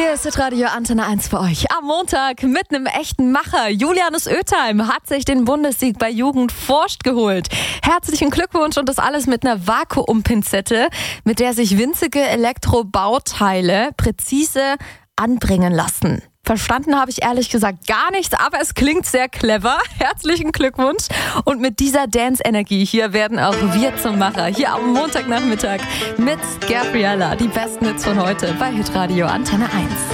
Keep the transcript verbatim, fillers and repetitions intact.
Hier ist Radio Antenne eins für euch. Am Montag mit einem echten Macher. Julianus Oethheim hat sich den Bundessieg bei Jugend forscht geholt. Herzlichen Glückwunsch und das alles mit einer Vakuumpinzette, mit der sich winzige Elektrobauteile präzise anbringen lassen. Verstanden habe ich ehrlich gesagt gar nichts, aber es klingt sehr clever. Herzlichen Glückwunsch. Und mit dieser Dance-Energie hier werden auch wir zum Macher. Hier am Montagnachmittag mit Gabriella. Die besten Hits von heute bei Hitradio Antenne eins.